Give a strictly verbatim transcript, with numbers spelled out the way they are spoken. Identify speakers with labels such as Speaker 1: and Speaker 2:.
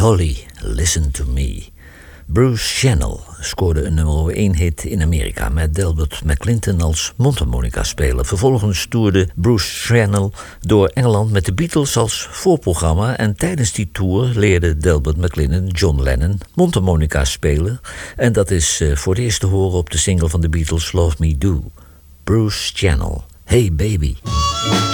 Speaker 1: Holly, Listen to Me. Bruce Channel scoorde een nummer één hit in Amerika met Delbert McClinton als mondharmonica-speler. Vervolgens toerde Bruce Channel door Engeland met de Beatles als voorprogramma en tijdens die tour leerde Delbert McClinton John Lennon mondharmonica spelen en dat is voor het eerst te horen op de single van de Beatles Love Me Do. Bruce Channel, Hey Baby.